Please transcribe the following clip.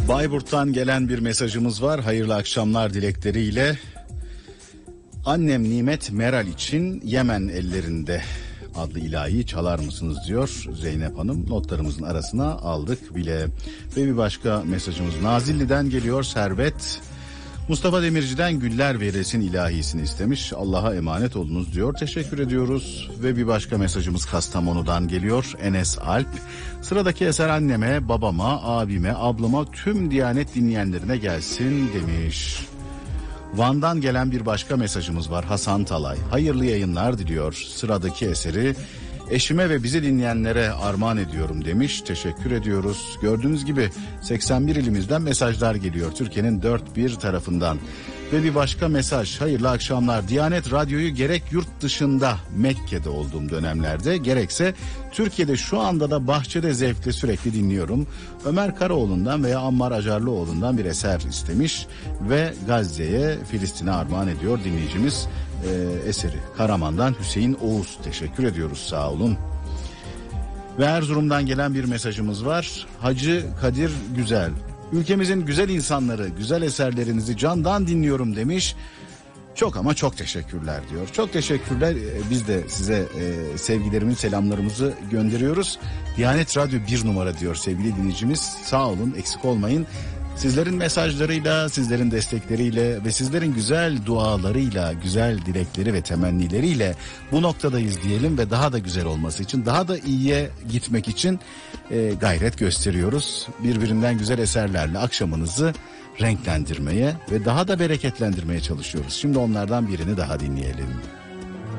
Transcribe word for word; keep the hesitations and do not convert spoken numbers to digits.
Bayburt'tan gelen bir mesajımız var. Hayırlı akşamlar dilekleriyle. Annem Nimet Meral için Yemen ellerinde adlı ilahiyi çalar mısınız diyor Zeynep Hanım. Notlarımızın arasına aldık bile. Ve bir başka mesajımız Nazilli'den geliyor Servet. Mustafa Demirci'den Güller Veresin ilahisini istemiş. Allah'a emanet olunuz diyor. Teşekkür ediyoruz. Ve bir başka mesajımız Kastamonu'dan geliyor. Enes Alp. Sıradaki eser anneme, babama, abime, ablama, tüm Diyanet dinleyenlerine gelsin demiş. Van'dan gelen bir başka mesajımız var. Hasan Talay. Hayırlı yayınlar diliyor. Sıradaki eseri eşime ve bizi dinleyenlere armağan ediyorum demiş. Teşekkür ediyoruz. Gördüğünüz gibi seksen bir ilimizden mesajlar geliyor. Türkiye'nin dört bir tarafından. Ve bir başka mesaj. Hayırlı akşamlar. Diyanet Radyo'yu gerek yurt dışında Mekke'de olduğum dönemlerde gerekse Türkiye'de şu anda da bahçede zevkle sürekli dinliyorum. Ömer Karaoğlu'ndan veya Ammar Acarlıoğlu'ndan bir eser istemiş ve Gazze'ye, Filistin'e armağan ediyor dinleyicimiz e, eseri. Karaman'dan Hüseyin Oğuz. Teşekkür ediyoruz, sağ olun. Ve Erzurum'dan gelen bir mesajımız var. Hacı Kadir Güzel. Ülkemizin güzel insanları, güzel eserlerinizi candan dinliyorum demiş. Çok ama çok teşekkürler diyor. Çok teşekkürler. Biz de size e, sevgilerimizi, selamlarımızı gönderiyoruz. Diyanet Radyo bir numara diyor sevgili dinleyicimiz. Sağ olun, eksik olmayın. Sizlerin mesajlarıyla, sizlerin destekleriyle ve sizlerin güzel dualarıyla, güzel dilekleri ve temennileriyle bu noktadayız diyelim ve daha da güzel olması için, daha da iyiye gitmek için e, gayret gösteriyoruz. Birbirinden güzel eserlerle akşamınızı renklendirmeye ve daha da bereketlendirmeye çalışıyoruz. Şimdi onlardan birini daha dinleyelim.